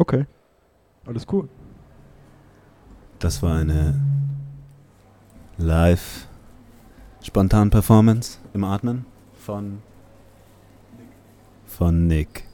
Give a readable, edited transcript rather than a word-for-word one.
Okay. Alles cool. Das war eine Live-Spontan-Performance im Atmen von Nick.